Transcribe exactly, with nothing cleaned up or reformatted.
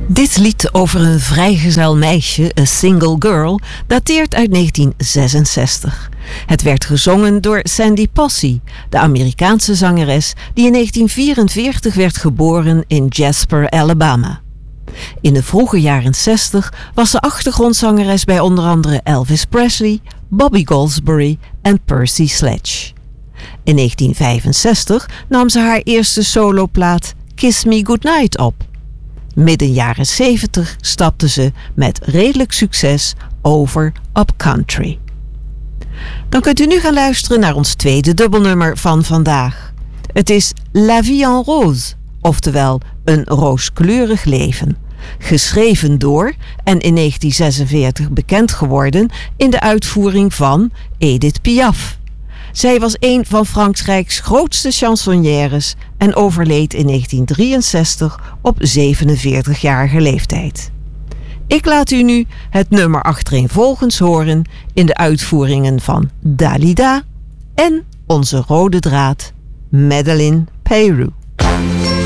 Dit lied over een vrijgezel meisje, A Single Girl, dateert uit negentien zesenzestig. Het werd gezongen door Sandy Posse, de Amerikaanse zangeres die in negentien vierenveertig werd geboren in Jasper, Alabama. In de vroege jaren zestig was ze achtergrondzangeres bij onder andere Elvis Presley, Bobby Goldsberry en Percy Sledge. In negentien vijfenzestig nam ze haar eerste soloplaat Kiss Me Goodnight op. Midden jaren zeventig stapte ze met redelijk succes over op country. Dan kunt u nu gaan luisteren naar ons tweede dubbelnummer van vandaag. Het is La Vie en Rose, oftewel Een rooskleurig leven. Geschreven door en in negentien zesenveertig bekend geworden in de uitvoering van Edith Piaf. Zij was een van Frankrijks grootste chansonnières en overleed in negentien drieënzestig op zevenenveertigjarige leeftijd. Ik laat u nu het nummer achtereenvolgens horen in de uitvoeringen van Dalida en onze rode draad Madeleine Peyrou.